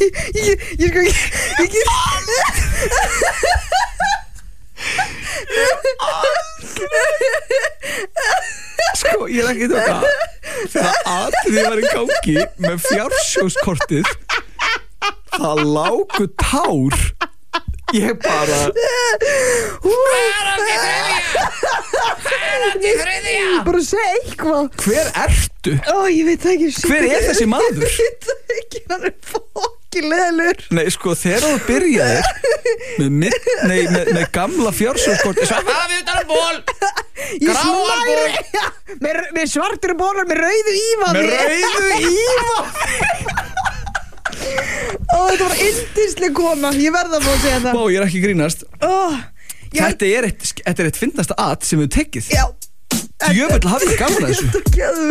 Ég sko ég Sko, ég ekki þetta þegar atriði var í gangi með fjársjóðskortið það lágu tár ég bara bara segja eitthvað hver ertu? Ég veit það ekki Hver er þessi maður? Ég veit það ekki, hann er fokkilegur Nei, sko, þegar þú byrjaðir með gamla fjársjóðskortið svo hafið utan ból gráan ból með svartir bólar með rauðu ívafi Þetta var yndisleg kona. Ég verða að fá að segja það. Ég er ekki að grínast Þetta er eitt fyndnasta at sem við tekið Já Jöfnvel hafði gaman að þessu Þetta